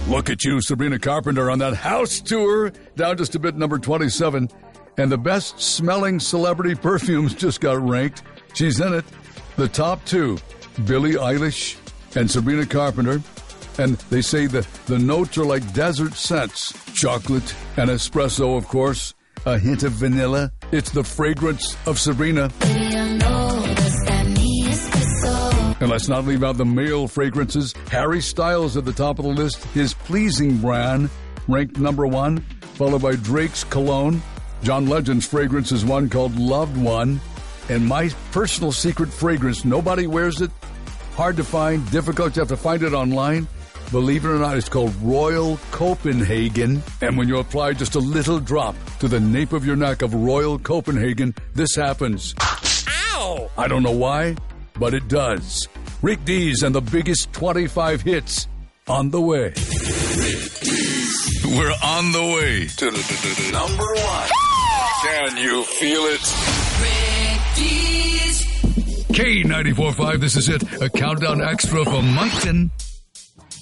Look at you, Sabrina Carpenter, on that house tour. Down just a bit, number 27. And the best smelling celebrity perfumes just got ranked. She's in it. The top two, Billie Eilish and Sabrina Carpenter. And they say the notes are like desert scents. Chocolate and espresso, of course. A hint of vanilla. It's the fragrance of Sabrina. And let's not leave out the male fragrances. Harry Styles at the top of the list. His Pleasing brand ranked number 1, followed by Drake's Cologne. John Legend's fragrance is one called Loved One. And my personal secret fragrance, nobody wears it. Hard to find, difficult, you have to find it online. Believe it or not, it's called Royal Copenhagen. And when you apply just a little drop to the nape of your neck of Royal Copenhagen, this happens. Ow! I don't know why, but it does. Rick Dees and the biggest 25 hits on the way. We're on the way to number 1. Can you feel it? Rick Dees. K94.5, this is it. A countdown extra for Moncton.